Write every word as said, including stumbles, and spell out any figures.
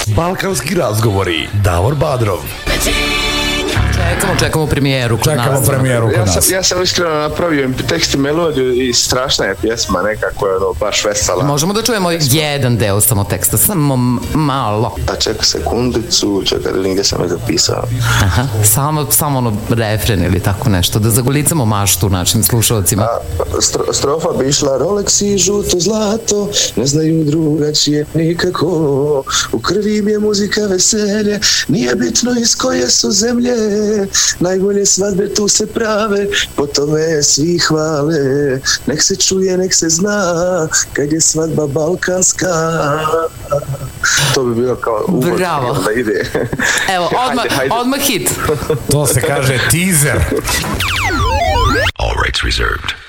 Balkanski razgovori. Davor Badrov. Čekamo, čekamo premijeru kod čekamo nas. premijeru kod ja nas. Sam, ja sam iskreno napravio im tekst i melodiju i strašna je pjesma nekako je ono baš vesela. Možemo da čujemo jedan deo samo teksta, samo malo. A čekaj sekundicu, čekaj da vidim gdje sam je zapisao. Aha, samo, samo ono refren ili tako nešto, da zagolicamo maštu našim slušalcima. A, stro, strofa bi išla: Rolex i žuto zlato, ne znaju drugačije nikako. U krvi mi je muzika veselje, nije bitno iz koje su zemlje. Najbolje svadbe tu se prave, po tome svi hvale. Nek se čuje, nek se zna, kad je svadba balkanska. To bi bilo kao uvod. Bravo. Da ide. Evo, odmah, hajde, hajde. odmah hit. To se kaže teaser. All rights reserved.